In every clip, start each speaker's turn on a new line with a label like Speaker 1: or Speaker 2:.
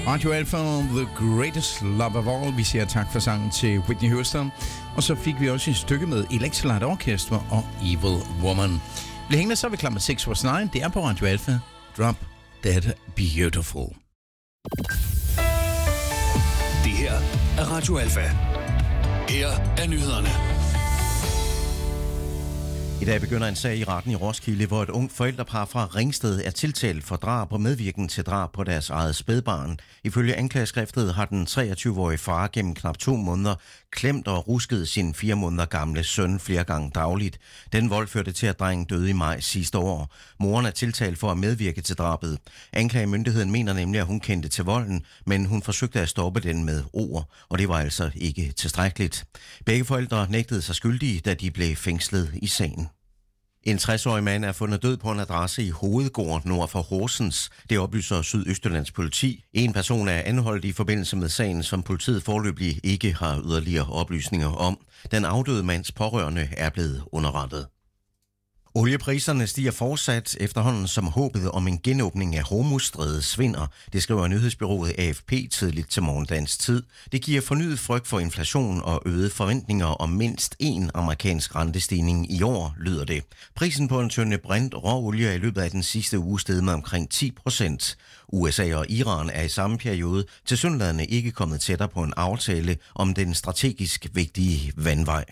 Speaker 1: Radio Alpha, The Greatest Love of All. Vi siger tak for sangen til Whitney Houston. Og så fik vi også et stykke med Electric Orchestra og Evil Woman. Bliv hængende, så er vi klar med 6 for 9. Det er på Radio Alpha. Drop Dead Beautiful.
Speaker 2: Det her er Radio Alpha. Her er nyhederne.
Speaker 3: I dag begynder en sag i retten i Roskilde, hvor et ungt forældrepar fra Ringsted er tiltalt for drab og medvirken til drab på deres eget spædbarn. Ifølge anklageskriftet har den 23-årige far gennem knap 2 måneder klemt og rusket sin 4 måneder gamle søn flere gange dagligt. Den vold førte til, at drengen døde i maj sidste år. Moren er tiltalt for at medvirke til drabet. Anklagemyndigheden mener nemlig, at hun kendte til volden, men hun forsøgte at stoppe den med ord, og det var altså ikke tilstrækkeligt. Begge forældre nægtede sig skyldige, da de blev fængslet i sagen. En 60-årig mand er fundet død på en adresse i Hovedgård nord for Horsens. Det oplyser Sydøstjyllands politi. En person er anholdt i forbindelse med sagen, som politiet foreløbig ikke har yderligere oplysninger om. Den afdøde mands pårørende er blevet underrettet. Oliepriserne stiger fortsat efterhånden, som håbet om en genåbning af Hormuzstrædet svinder. Det skriver nyhedsbureauet AFP tidligt til morgendagens tid. Det giver fornyet frygt for inflation og øgede forventninger om mindst 1 amerikansk rentestigning i år, lyder det. Prisen på en tønde brint råolie er i løbet af den sidste uge steget med omkring 10%. USA og Iran er i samme periode tilsyneladende ikke kommet tættere på en aftale om den strategisk vigtige vandvej.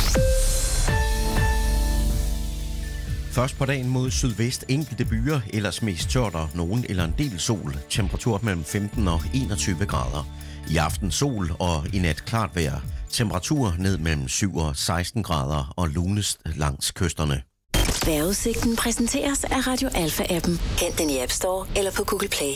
Speaker 3: Først på dagen mod sydvest enkelte byer, ellers mest tørt og nogen eller en del sol. Temperatur mellem 15 og 21 grader. I aften sol og i nat klart vejr. Temperatur ned mellem 7 og 16 grader og lunest langs kysterne.
Speaker 4: Vejrudsigten præsenteres af Radio Alpha-appen. Hent den i App Store eller på Google Play.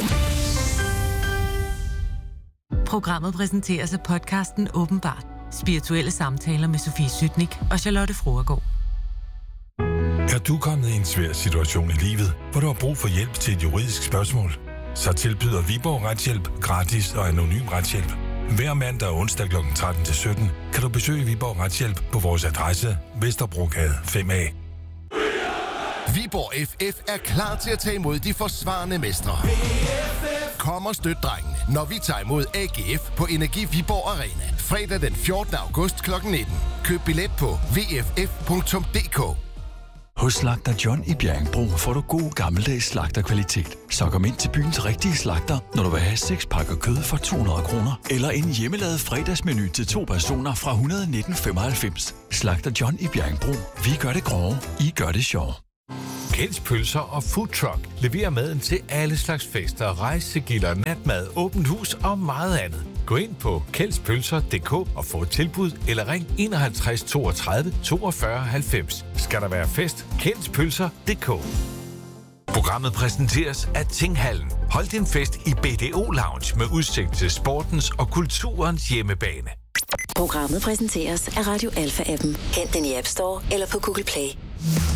Speaker 5: Programmet præsenteres af podcasten Åbenbart. Spirituelle samtaler med Sofie Sytnik og Charlotte Fruergaard.
Speaker 6: Er du kommet i en svær situation i livet, hvor du har brug for hjælp til et juridisk spørgsmål? Så tilbyder Viborg Retshjælp gratis og anonym retshjælp. Hver mandag og onsdag kl. 13-17 kan du besøge Viborg Retshjælp på vores adresse Vesterbrogade 5A.
Speaker 7: Viborg FF er klar til at tage imod de forsvarende mestre. Kom og støt drengene, når vi tager imod AGF på Energi Viborg Arena. Fredag den 14. august kl. 19. Køb billet på vff.dk.
Speaker 8: Hos Slagter John i Bjerringbro får du god gammeldags slagterkvalitet. Så kom ind til byens rigtige slagter, når du vil have 6 pakker kød for 200 kroner. Eller en hjemmelavet fredagsmenu til 2 personer fra 119,95. Slagter John i Bjerringbro. Vi gør det grove, I gør det sjove.
Speaker 9: Kjelds Pølser og Food Truck leverer maden til alle slags fester, rejsegilder, natmad, åbent hus og meget andet. Gå ind på kjeldspølser.dk og få et tilbud, eller ring 51 32 42 90. Skal der være fest? Kjeldspølser.dk. Programmet præsenteres af Tinghallen. Hold din fest i BDO Lounge med udsigt til sportens og kulturens hjemmebane.
Speaker 4: Programmet præsenteres af Radio Alpha-appen. Hent den i App Store eller på Google Play.